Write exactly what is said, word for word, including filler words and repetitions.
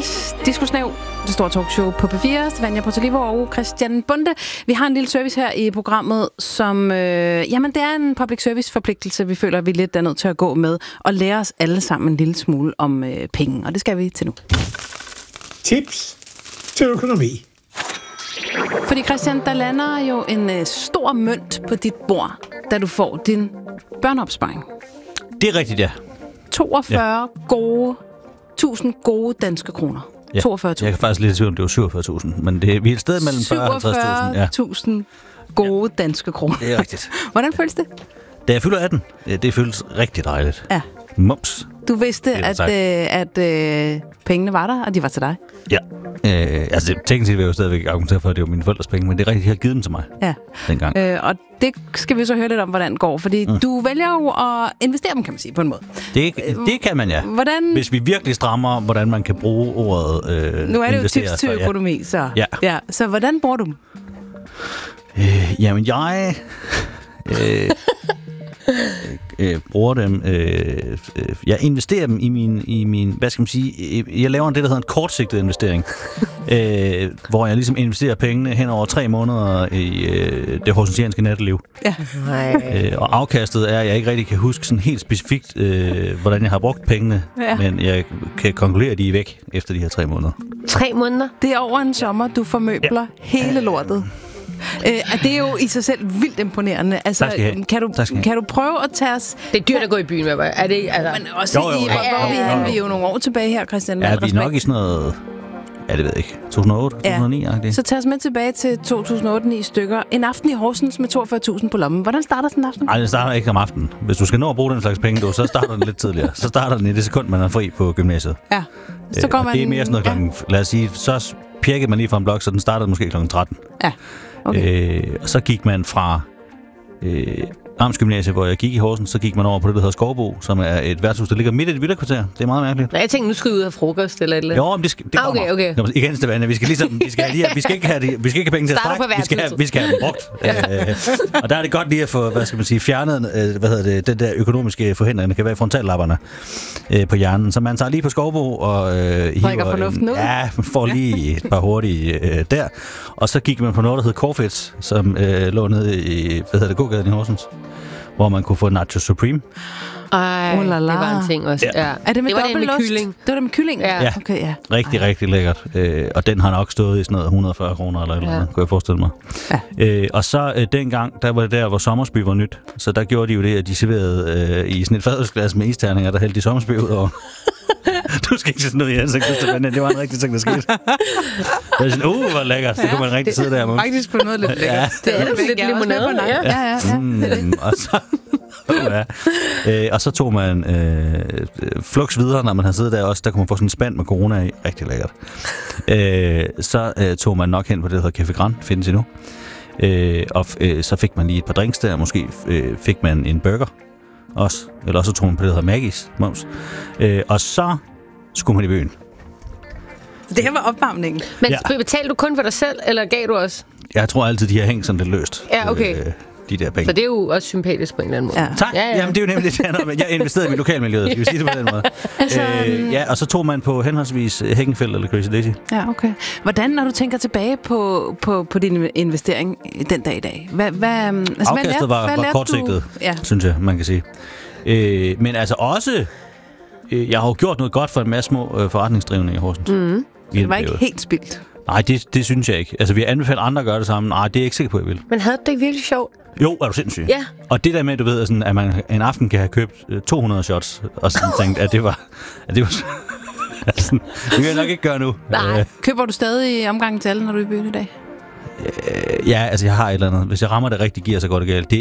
Jonas, Disco-snæv, det store talkshow på P fire, Stefania Potalivo og Christian Bonde. Vi har en lille service her i programmet, som, øh, jamen det er en public service forpligtelse, vi føler, at vi lidt er nødt til at gå med og lære os alle sammen en lille smule om øh, penge, og det skal vi til nu. Tips til økonomi. Fordi Christian, der lander jo en øh, stor mønt på dit bord, da du får din børneopsparing. Det er rigtigt, ja. toogfyrre ja. gode, tusind gode danske kroner. Ja. toogfyrre tusind. Jeg kan faktisk lidt i tvivl om, det var syvogfyrre tusind, men det er, vi er et sted mellem fyrre og halvtreds tusind. syvogfyrre tusind gode ja. danske kroner. Det er rigtigt. Hvordan føles det? Da jeg fylder atten, det føles rigtig dejligt. Ja. Mums. Du vidste, at, øh, at øh, pengene var der, og de var til dig? Ja. Øh, altså, teknisk set vil jeg jo stadigvæk argumentere for, at det var mine forældres penge, men det er rigtigt, de har givet dem til mig ja. dengang. Øh, og det skal vi så høre lidt om, hvordan det går, fordi mm. du vælger jo at investere dem, kan man sige, på en måde. Det, det kan man, ja. Hvordan? Hvis vi virkelig strammer, hvordan man kan bruge ordet øh, nu er det jo tips til så, ja. økonomi, så. Ja. ja. Så hvordan bruger du dem? Øh, jamen, jeg... Øh, øh, bruger dem. Øh, øh, jeg investerer dem i min, i min, hvad skal man sige, jeg laver det, der hedder en kortsigtet investering, øh, hvor jeg ligesom investerer pengene hen over tre måneder i øh, det horsentianske natteliv. Ja. Øh, og afkastet er, at jeg ikke rigtig kan huske sådan helt specifikt, øh, hvordan jeg har brugt pengene, ja. men jeg kan konkludere, at de er væk efter de her tre måneder. Tre måneder? Det er over en sommer, du formøbler ja. hele lortet. Øh, det er jo i sig selv vildt imponerende. Altså, kan du, kan du prøve at tage os... Det er dyrt at gå i byen med, er det ikke? Altså... Men også jo, jo, i, hvor, hvor vi er, vi er jo nogle år tilbage her, Christian. Ja, vi er nok i sådan noget... Ja, det ved jeg ikke. to tusind og otte, to tusind og ni ja. Så tag os med tilbage til to tusind og otte ni stykker. En aften i Horsens med toogfyrre tusind på lommen. Hvordan starter sådan en aften? Nej, den starter ikke om aftenen. Hvis du skal nå at bruge den slags penge, du, så starter den lidt tidligere. Så starter den i det sekund, man er fri på gymnasiet. Ja. Så går øh, man... det er mere sådan noget klokken... Ja. Lad os sige, så pjekkede man lige fra en blok, så den startede måske klokken tretten. Ja. Okay. Øh, og så gik man fra øh, Amtsgymnasiet, hvor jeg gik i Horsens, så gik man over på det, der hedder Skovbo, som er et værtshus, der ligger midt i et villakvarter. Det er meget mærkeligt. Nej, jeg tænkte, nu skal vi ud og have frokost eller et eller andet. Jo, men det, skal, det ah, okay, okay. kommer. Igen, Stefania, vi skal ligesom, vi skal, lige, vi skal ikke have de, vi skal ikke have penge til at strække. Vi skal have, vi skal have dem brugt. ja. øh, og der er det godt lige at få, hvad skal man sige, fjernet, øh, hvad hedder det, den der økonomiske forhindring, der kan være i frontallapperne øh, på hjernen. Så man tager lige på Skovbo og øh, hiver fornuften ud. Ja, man får lige et par hurtige øh, der. Og så gik man på noget, der hed Corfits, som øh, lå nede i, hvad hedder det, gågaden i Horsens, hvor man kunne få Nacho Supreme. Ej, oh, det var en ting også. Ja. Ja. Er det med det var det med kylling? Det var det med kylling? Ja. ja. Okay, ja. Rigtig, Ej. rigtig lækkert. Øh, og den har nok stået i sådan noget et hundrede og fyrre kroner eller et eller andet, ja. kunne jeg forestille mig. Ja. Øh, og så øh, dengang, der var det der, hvor Sommersby var nyt. Så der gjorde de jo det, at de serverede øh, i sådan et fadelsglas med isterninger, der hældte de Sommersby ud over. Du skal ikke se sådan noget i ansigtet, men det var en rigtig ting, der skete. Det var sådan, uh, hvor lækkert. Så ja, kunne man rigtig det, sidde der. Faktisk på noget lidt lækkert. Ja. Det er lidt limonade. Ja, ja, ja. ja. Mm, og så... ja. øh, og så tog man øh, flux videre, når man havde siddet der også. Der kunne man få sådan en spand med corona i. Rigtig lækkert. øh, så øh, tog man nok hen på det, der hedder Café Grand. Findes endnu. Øh, og øh, så fik man lige et par drinks der. Måske øh, fik man en burger også. Eller også tog man på det, der hedder Maggis. Mums. Øh, og så skulle man i byen. Det her var opvarmningen. Men ja. Betalte du kun for dig selv, eller gav du også? Jeg tror altid, de har hængt sådan lidt løst. Ja, okay. Øh, de der penge. Så det er jo også sympatisk på en eller anden måde. Ja. Tak. Ja, ja. Jamen, det er jo nemlig det, jeg, jeg investerede i mit lokalmiljøet, skal vi sige det på den måde. altså, øh, ja, og så tog man på henholdsvis Hækkenfeldt eller Crazy Daisy. Ja, okay. Hvordan, når du tænker tilbage på, på, på din investering den dag i dag? Hvad, hvad, altså, Afkastet hvad lærte, var, hvad var kortsigtet, ja. synes jeg, man kan sige. Øh, men altså også, øh, jeg har jo gjort noget godt for en masse små øh, forretningsdrivende i Horsens. Mm. Det var ikke helt spildt. Nej, det, det synes jeg ikke. Altså, vi har anbefalet andre at gøre det samme. Nej, det er jeg ikke sikker på, jeg vil. Men havde det ikke virkelig sjovt? Jo, er du sindssyg? Ja. Og det der med, du ved, sådan, at man en aften kan have købt to hundrede shots, og sådan tænkt, at det var... At det var altså, det vil jeg nok ikke gøre nu. Nej. Øh. Køber du stadig omgangen til alle, når du er i byen i dag? Øh, ja, altså jeg har et eller andet. Hvis jeg rammer det rigtige gear, så går det galt. Det